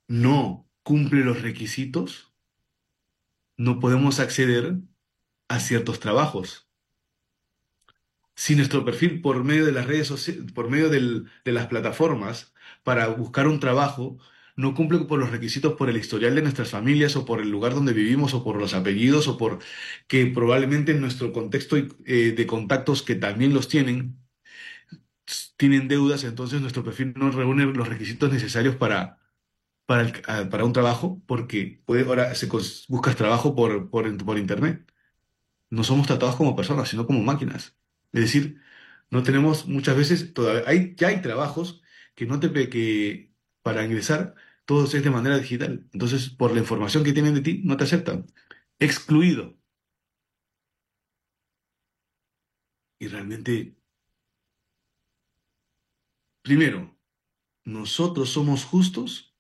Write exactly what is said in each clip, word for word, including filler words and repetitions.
no cumple los requisitos, no podemos acceder a ciertos trabajos. Si nuestro perfil por medio de las redes sociales, por medio del- de las plataformas para buscar un trabajo, no cumple por los requisitos por el historial de nuestras familias o por el lugar donde vivimos o por los apellidos o por que probablemente en nuestro contexto eh, de contactos que también los tienen, s- tienen deudas, entonces nuestro perfil no reúne los requisitos necesarios para, para, el- ah, para un trabajo porque puede, ahora se cons- buscas trabajo por, por, por internet. No somos tratados como personas, sino como máquinas. Es decir, no tenemos muchas veces, todavía hay, ya hay trabajos que no te pe- que para ingresar todo es de manera digital. Entonces, por la información que tienen de ti, no te aceptan. Excluido. Y realmente, primero, nosotros somos justos.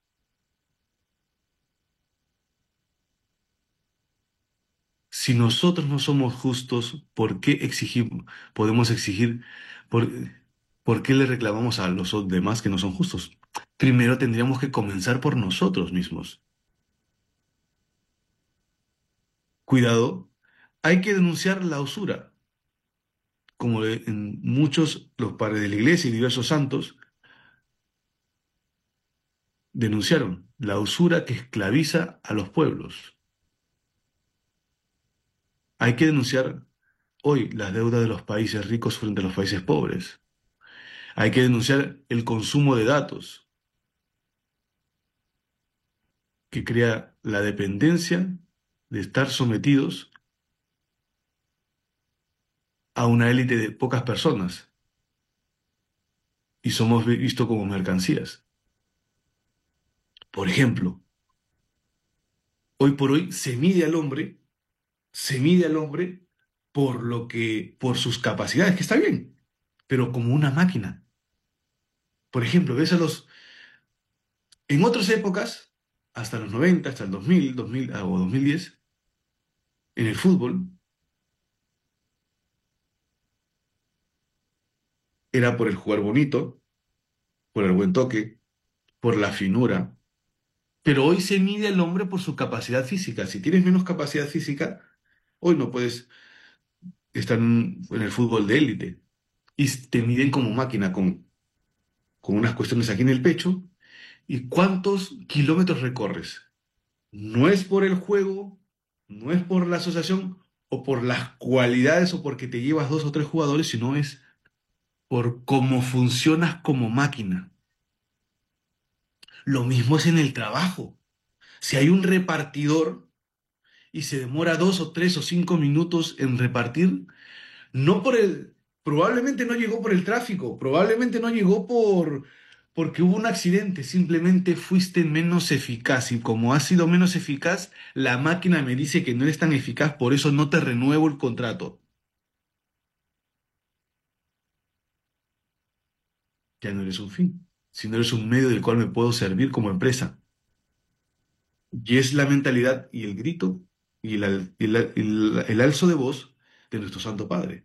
Si nosotros no somos justos, ¿por qué exigimos, podemos exigir, por, por qué le reclamamos a los demás que no son justos? Primero tendríamos que comenzar por nosotros mismos. Cuidado, hay que denunciar la usura, como en muchos los padres de la iglesia y diversos santos denunciaron la usura que esclaviza a los pueblos. Hay que denunciar hoy las deudas de los países ricos frente a los países pobres. Hay que denunciar el consumo de datos que crea la dependencia de estar sometidos a una élite de pocas personas y somos vistos como mercancías. Por ejemplo, hoy por hoy se mide al hombre se mide al hombre por lo que, por sus capacidades, que está bien, pero como una máquina. Por ejemplo, ves a los, en otras épocas, hasta los noventa hasta el dos mil dos mil ah, o dos mil diez en el fútbol, era por el jugar bonito, por el buen toque, por la finura. Pero hoy se mide al hombre por su capacidad física. Si tienes menos capacidad física, hoy no puedes estar en, en el fútbol de élite. Y te miden como máquina, con, con unas cuestiones aquí en el pecho. ¿Y cuántos kilómetros recorres? No es por el juego, no es por la asociación o por las cualidades o porque te llevas dos o tres jugadores, sino es por cómo funcionas como máquina. Lo mismo es en el trabajo. Si hay un repartidor y se demora dos o tres o cinco minutos en repartir, no por el, probablemente no llegó por el tráfico, probablemente no llegó por porque hubo un accidente, simplemente fuiste menos eficaz y como has sido menos eficaz, la máquina me dice que no eres tan eficaz, por eso no te renuevo el contrato. Ya no eres un fin, sino eres un medio del cual me puedo servir como empresa. Y es la mentalidad y el grito y el, al- el, el el alzo de voz de nuestro Santo Padre.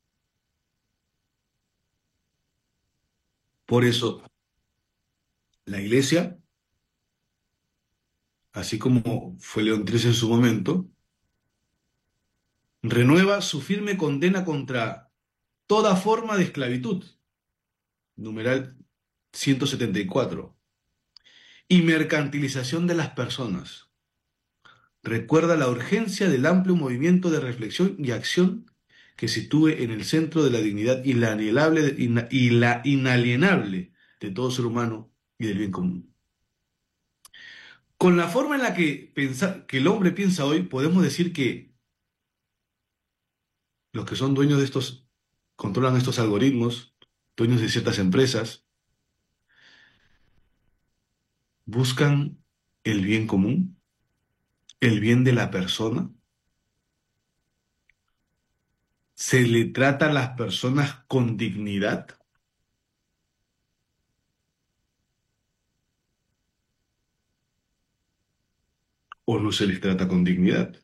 Por eso, la Iglesia, así como fue León trece en su momento, renueva su firme condena contra toda forma de esclavitud, numeral ciento setenta y cuatro, y mercantilización de las personas. Recuerda la urgencia del amplio movimiento de reflexión y acción que sitúe en el centro de la dignidad inalienable, ina- y la inalienable de todo ser humano y del bien común. Con la forma en la que, pensa- que el hombre piensa hoy, podemos decir que los que son dueños de estos, controlan estos algoritmos, dueños de ciertas empresas, buscan el bien común, el bien de la persona. ¿Se le trata a las personas con dignidad o no se les trata con dignidad?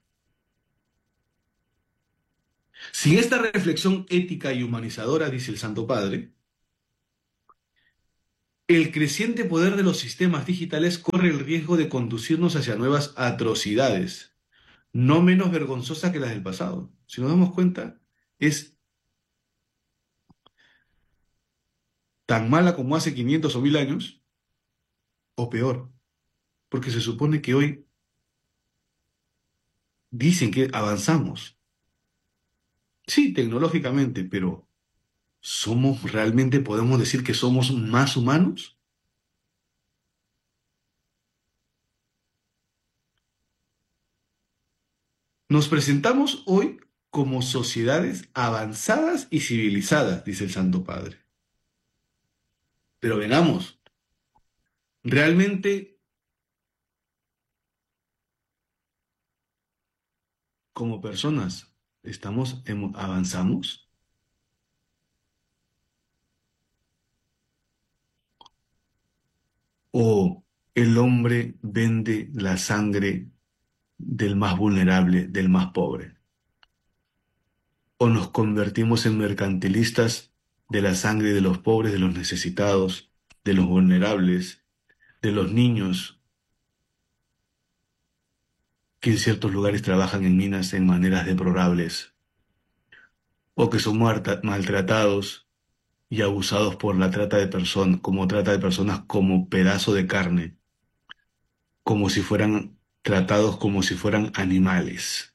Sin esta reflexión ética y humanizadora, dice el Santo Padre, El creciente poder de los sistemas digitales corre el riesgo de conducirnos hacia nuevas atrocidades, no menos vergonzosas que las del pasado. Si nos damos cuenta, es tan mala como hace quinientos o mil años, o peor, porque se supone que hoy dicen que avanzamos. Sí, tecnológicamente, pero ¿somos realmente, podemos decir que somos más humanos? Nos presentamos hoy como sociedades avanzadas y civilizadas, dice el Santo Padre. Pero veamos, ¿realmente como personas estamos, hemo- avanzamos? ¿O el hombre vende la sangre del más vulnerable, del más pobre? ¿O nos convertimos en mercantilistas de la sangre de los pobres, de los necesitados, de los vulnerables, de los niños que en ciertos lugares trabajan en minas en maneras deplorables, o que son muerta- maltratados y abusados por la trata de personas, como trata de personas como pedazo de carne, como si fueran tratados como si fueran animales?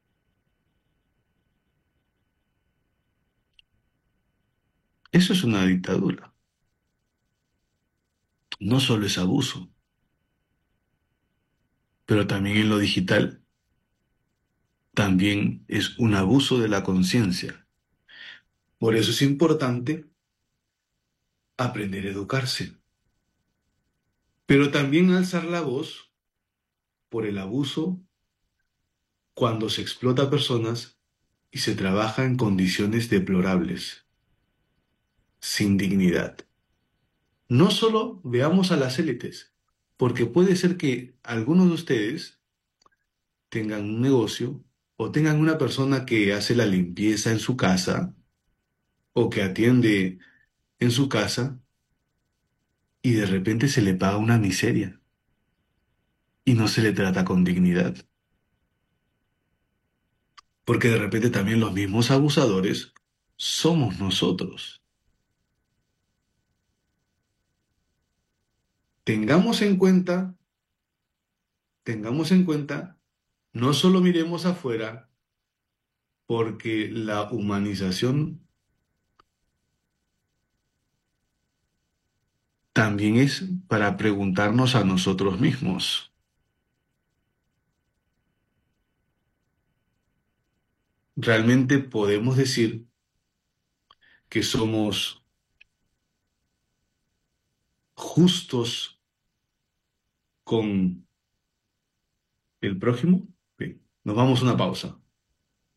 Eso es una dictadura. No solo es abuso, pero también en lo digital, también es un abuso de la conciencia. Por eso es importante aprender a educarse, pero también alzar la voz por el abuso cuando se explota a personas y se trabaja en condiciones deplorables, sin dignidad. No solo veamos a las élites, porque puede ser que algunos de ustedes tengan un negocio o tengan una persona que hace la limpieza en su casa o que atiende en su casa y de repente se le paga una miseria y no se le trata con dignidad, porque de repente también los mismos abusadores somos nosotros. Tengamos en cuenta, tengamos en cuenta, no solo miremos afuera, porque la humanización también es para preguntarnos a nosotros mismos. ¿Realmente podemos decir que somos justos con el prójimo? Bien, nos vamos a una pausa.